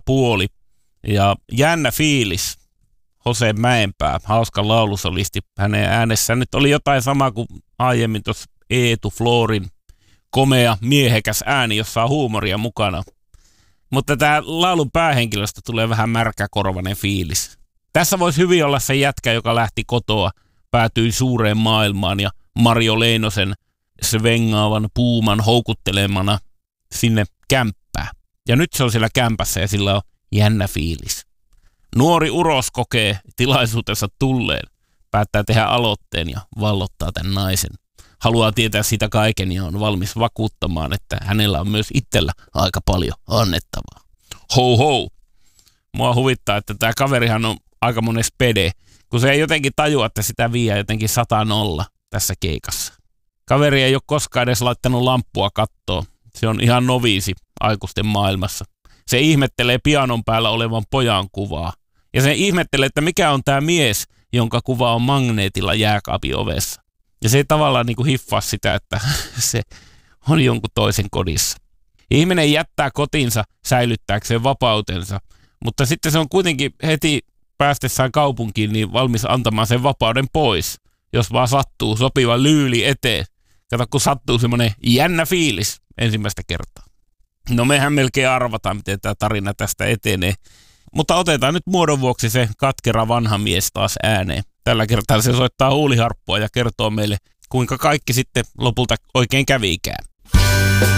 puoli. Ja jännä fiilis. Jose Mäenpää, hauska laulusolisti. Hänen äänessään nyt oli jotain samaa kuin aiemmin tuossa Eetu Florin komea miehekäs ääni, jossa on huumoria mukana. Mutta tämä laulun päähenkilöstä tulee vähän märkäkorvainen fiilis. Tässä voisi hyvin olla se jätkä, joka lähti kotoa, päätyi suureen maailmaan ja Marjo Leinosen svengaavan puuman houkuttelemana sinne kämppään. Ja nyt se on siellä kämpässä ja sillä on jännä fiilis. Nuori uros kokee tilaisuutensa tulleen, päättää tehdä aloitteen ja vallottaa tämän naisen. Haluaa tietää sitä kaiken ja on valmis vakuuttamaan, että hänellä on myös itsellä aika paljon annettavaa. Ho ho! Mua huvittaa, että tämä kaverihan on aika monen spede, kun se ei jotenkin tajua, että sitä vie jotenkin 100-0 tässä keikassa. Kaveri ei ole koskaan edes laittanut lamppua kattoon. Se on ihan noviisi aikuisten maailmassa. Se ihmettelee pianon päällä olevan pojan kuvaa. Ja se ihmettelee, että mikä on tämä mies, jonka kuva on magneetilla jääkaapin ovessa. Ja se ei tavallaan niin kuin hiffaa sitä, että se on jonkun toisen kodissa. Ihminen jättää kotinsa säilyttääkseen vapautensa, mutta sitten se on kuitenkin heti päästessään kaupunkiin niin valmis antamaan sen vapauden pois, jos vaan sattuu sopiva lyyli eteen. Kato, kun sattuu semmoinen jännä fiilis ensimmäistä kertaa. No mehän melkein arvataan, miten tämä tarina tästä etenee. Mutta otetaan nyt muodon vuoksi se katkera vanha mies taas ääneen. Tällä kertaa se soittaa huuliharppua ja kertoo meille, kuinka kaikki sitten lopulta oikein kävikään.